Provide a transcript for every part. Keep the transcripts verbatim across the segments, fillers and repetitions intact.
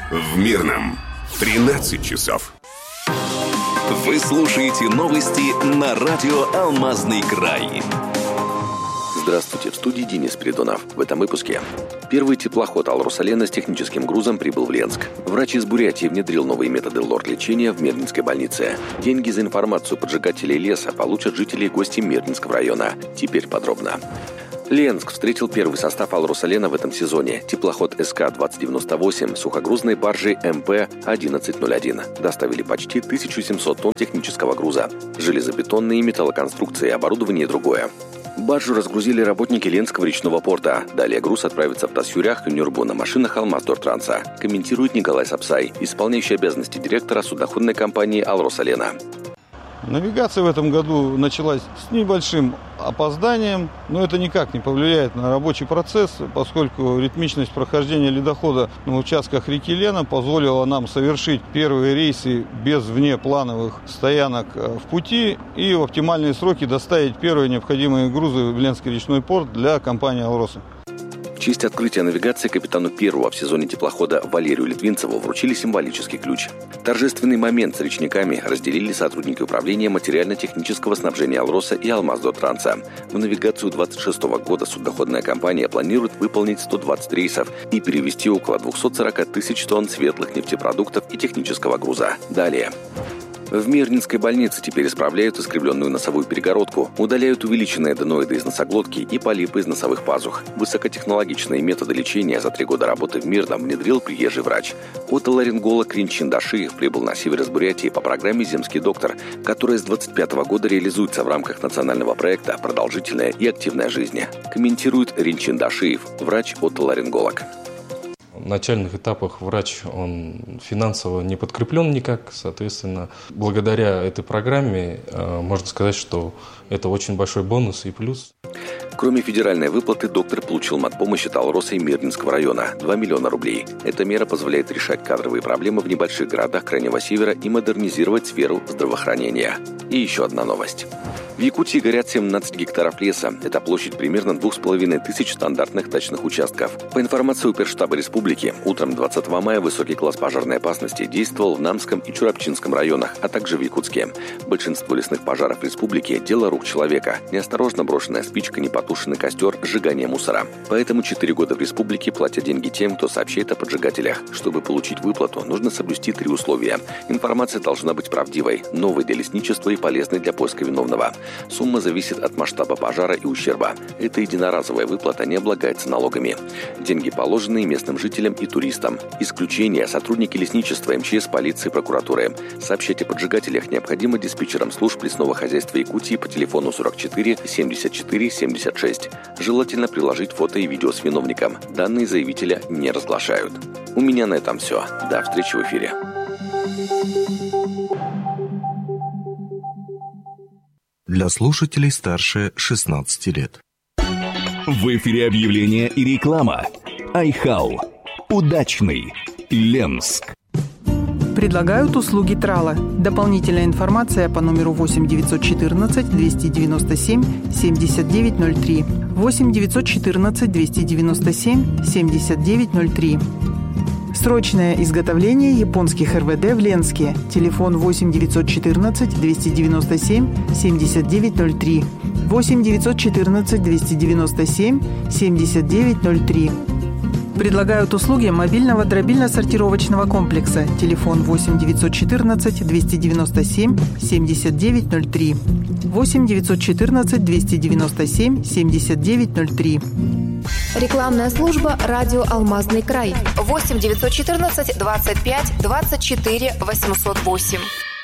В Мирном тринадцать часов. Вы слушаете новости на радио «Алмазный край». Здравствуйте, в студии Денис Придонов. В этом выпуске. Первый теплоход «Ал-Русалена» с техническим грузом прибыл в Ленск. Врач из Бурятии внедрил новые методы лор-лечения в Мирнинской больнице. Деньги за информацию поджигателей леса получат жители и гости Мирнинского района. Теперь подробно. Ленск встретил первый состав «Ал-Русалена» в этом сезоне. Теплоход эс ка двадцать девяносто восемь с сухогрузной баржей эм пэ одиннадцать ноль один доставили почти тысячу семьсот тонн технического груза. Железобетонные металлоконструкции, оборудование и другое. Баржу разгрузили работники Ленского речного порта. Далее груз отправится в Тасюрях и Нюрбу на машинах «Алмаздортранса», комментирует Николай Сапсай, исполняющий обязанности директора судоходной компании «Ал-Русалена». Навигация в этом году началась с небольшим опозданием, но это никак не повлияет на рабочий процесс, поскольку ритмичность прохождения ледохода на участках реки Лена позволила нам совершить первые рейсы без внеплановых стоянок в пути и в оптимальные сроки доставить первые необходимые грузы в Ленский речной порт для компании «Алроса». В честь открытия навигации капитану первого в сезоне теплохода Валерию Литвинцеву вручили символический ключ. Торжественный момент с речниками разделили сотрудники управления материально-технического снабжения «Алроса» и «Алмаздортранса». В навигацию две тысячи двадцать шестого года судоходная компания планирует выполнить сто двадцать рейсов и перевезти около двести сорок тысяч тонн светлых нефтепродуктов и технического груза. Далее. В Мирнинской больнице теперь исправляют искривленную носовую перегородку, удаляют увеличенные аденоиды из носоглотки и полипы из носовых пазух. Высокотехнологичные методы лечения за три года работы в Мирном внедрил приезжий врач. Отоларинголог Ринчин Дашиев прибыл на север из Бурятии по программе «Земский доктор», которая с две тысячи двадцать пятого года реализуется в рамках национального проекта «Продолжительная и активная жизнь». Комментирует Ринчин Дашиев, врач-отоларинголог. В начальных этапах врач, он финансово не подкреплен никак, соответственно, благодаря этой программе можно сказать, что это очень большой бонус и плюс. Кроме федеральной выплаты, доктор получил матпомощь от «Алроса» и Мирнинского района – два миллиона рублей. Эта мера позволяет решать кадровые проблемы в небольших городах Крайнего Севера и модернизировать сферу здравоохранения. И еще одна новость. В Якутии горят семнадцать гектаров леса. Это площадь примерно двух с половиной тысяч стандартных дачных участков. По информации Оперштаба республики, утром двадцатого мая высокий класс пожарной опасности действовал в Намском и Чурапчинском районах, а также в Якутске. Большинство лесных пожаров республики – дело рук человека. Неосторожно брошенная спичка, непотушенный костер, сжигание мусора. Поэтому четыре года в республике платят деньги тем, кто сообщает о поджигателях. Чтобы получить выплату, нужно соблюсти три условия. Информация должна быть правдивой, новой для лесничества и полезной для поиска виновного. Сумма зависит от масштаба пожара и ущерба. Эта единоразовая выплата не облагается налогами. Деньги положены местным жителям и туристам. Исключение – сотрудники лесничества, эм че эс, полиции, прокуратуры. Сообщать о поджигателях необходимо диспетчерам служб лесного хозяйства Якутии по телефону сорок четыре семьдесят четыре семьдесят шесть. Желательно приложить фото и видео с виновником. Данные заявителя не разглашают. У меня на этом все. До встречи в эфире. Для слушателей старше шестнадцати лет. В эфире объявление и реклама. Айхау. Удачный. Ленск. Предлагают услуги трала. Дополнительная информация по номеру восемь девятьсот четырнадцать двести девяносто семь семьдесят девять ноль три. восемь девятьсот четырнадцать двести девяносто семь семьдесят девять ноль три. Срочное изготовление японских эр вэ дэ в Ленске. Телефон восемь девятьсот четырнадцать двести девяносто семь семьдесят девять ноль три. восемь девятьсот четырнадцать двести девяносто семь семьдесят девять ноль три. Предлагают услуги мобильного дробильно-сортировочного комплекса. Телефон восемь девятьсот четырнадцать двести девяносто семь семьдесят девять ноль три. восемь девятьсот четырнадцать двести девяносто семь семьдесят девять ноль три. Рекламная служба «Радио Алмазный край». восемь девятьсот четырнадцать двадцать пять двадцать четыре восемьсот восемь.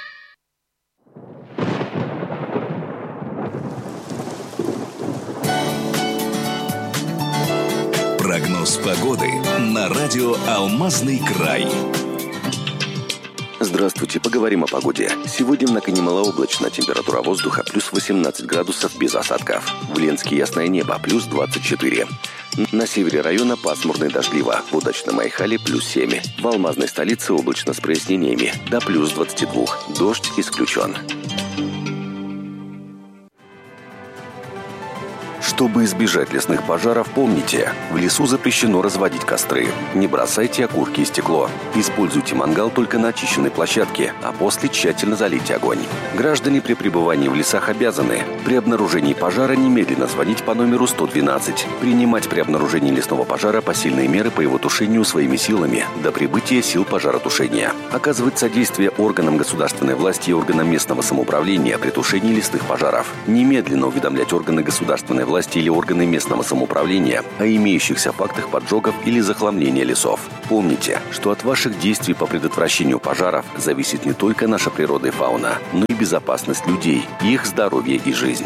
Прогноз погоды на радио «Алмазный край». Здравствуйте, поговорим о погоде. Сегодня в Накане малооблачно, температура воздуха плюс восемнадцать градусов без осадков. В Ленске ясное небо, плюс двадцать четыре. На севере района пасмурно и дождливо, в удачном Айхале плюс семь. В алмазной столице облачно с прояснениями, до плюс двадцать два. Дождь исключен. Чтобы избежать лесных пожаров, помните, в лесу запрещено разводить костры. Не бросайте окурки и стекло. Используйте мангал только на очищенной площадке, а после тщательно залейте огонь. Граждане при пребывании в лесах обязаны при обнаружении пожара немедленно звонить по номеру сто двенадцать, принимать при обнаружении лесного пожара посильные меры по его тушению своими силами до прибытия сил пожаротушения, оказывать содействие органам государственной власти и органам местного самоуправления при тушении лесных пожаров, немедленно уведомлять органы государственной власти или органы местного самоуправления о имеющихся фактах поджогов или захламления лесов. Помните, что от ваших действий по предотвращению пожаров зависит не только наша природа и фауна, но и безопасность людей, их здоровье и жизнь.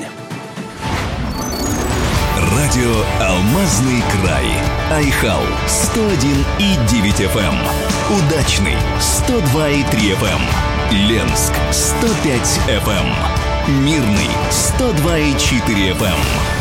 Радио «Алмазный край». Айхал сто один и девять эф эм. Удачный сто два и три эф эм. Ленск сто пять эф эм. Мирный сто два и четыре эф эм.